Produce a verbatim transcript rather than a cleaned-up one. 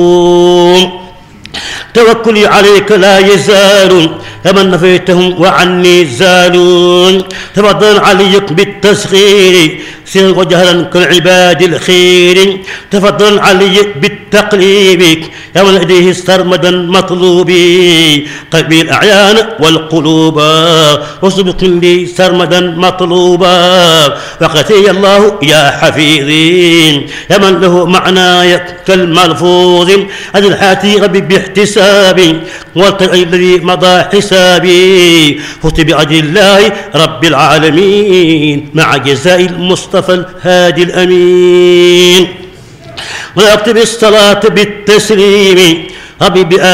توكلي عليك لا يزال فمن نفيتهم وعني زالون. تفضل عليك بالتسخير سرا وجهلا كالعباد الخير. تفضل عليك بالتقليب يا من لديه سرمدا مطلوبي. قلبي الأعيان والقلوب وسبق لي سرمدا مطلوبا. وقتي الله يا حفيظي يا من له معناي كالملفوظ. أجل حياتي ربي باحتسابي والتقي الذي مضى حسابي. فزت بأجل الله رب العالمين مع جزاء المصطفى الهادي الأمين. ويكتب الصلاة بالتسليم ربي